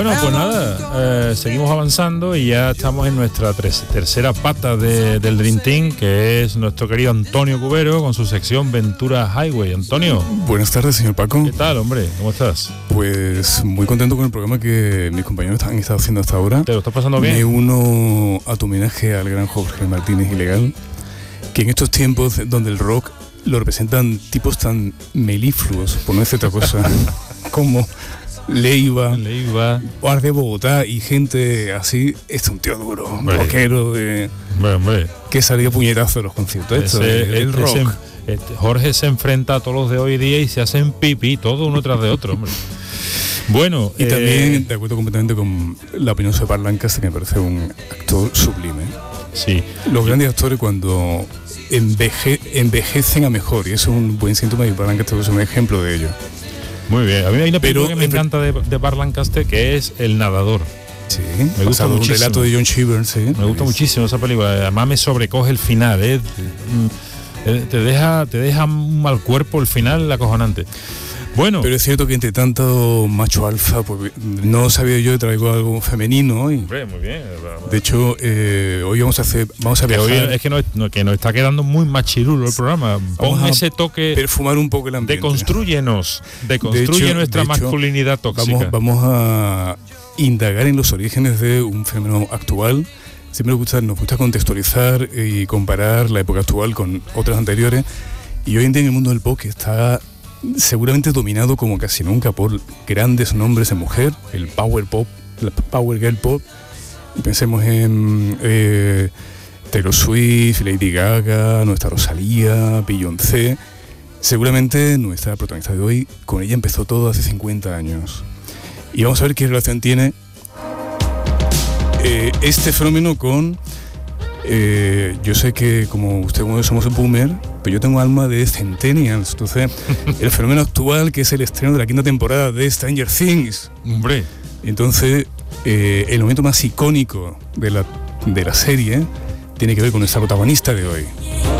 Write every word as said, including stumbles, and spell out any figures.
Bueno, pues nada, eh, seguimos avanzando y ya estamos en nuestra tres, tercera pata de, del Dream Team, que es nuestro querido Antonio Cubero con su sección Ventura Highway. Antonio. Buenas tardes, señor Paco. ¿Qué tal, hombre? ¿Cómo estás? Pues muy contento con el programa que mis compañeros han estado haciendo hasta ahora. ¿Te lo estás pasando bien? Me uno a tu homenaje al gran Jorge Martínez Ilegal, que en estos tiempos donde el rock lo representan tipos tan melifluos, por no decir otra cosa, como Leiva, Leiva, Bar de Bogotá y gente así. Este es un tío duro, un rockero de, hombre, hombre. que salía puñetazo de los conciertos. Esto, Ese, el, el este rock. se, este, Jorge se enfrenta a todos los de hoy día y se hacen pipí, todo uno tras de otro, hombre. Bueno, y eh, también de acuerdo completamente con la opinión sobre Burt Lancaster, que me parece un actor sublime. Sí. Los grandes actores cuando enveje, envejecen a mejor, y eso es un buen síntoma, y Burt Lancaster es un ejemplo de ello. Muy bien, a mí hay una película Pero, que me encanta de, de Burt Lancaster, que es El Nadador. Sí, me gusta muchísimo. Un relato de John Cheever, sí. Me gusta muchísimo esa película, además me sobrecoge el final, ¿eh? te deja te deja un mal cuerpo el final, acojonante. Bueno, pero es cierto que entre tanto macho alfa, pues no sabía yo que traigo algo femenino hoy. Hombre, muy bien. De hecho, eh, hoy vamos a hacer, vamos a viajar. Hoy es que nos, no, que nos está quedando muy machirulo el programa. Pon ese toque, perfumar un poco el ambiente. Deconstrúyenos, deconstruye de hecho, nuestra de masculinidad hecho, tóxica. Vamos, vamos a indagar en los orígenes de un fenómeno actual. Siempre nos gusta, nos gusta contextualizar y comparar la época actual con otras anteriores. Y hoy en día en el mundo del pop, que está seguramente dominado como casi nunca por grandes nombres de mujer, el power pop, el power girl pop. Pensemos en eh, Taylor Swift, Lady Gaga, nuestra Rosalía, Beyoncé. Seguramente nuestra protagonista de hoy, con ella empezó todo hace cincuenta años. Y vamos a ver qué relación tiene eh, este fenómeno con... Eh, yo sé que como usted como yo somos un boomer, pero yo tengo alma de centennials. Entonces, el fenómeno actual, que es el estreno de la quinta temporada de Stranger Things. Hombre. Entonces, eh, el momento más icónico de la, de la serie tiene que ver con nuestra protagonista de hoy.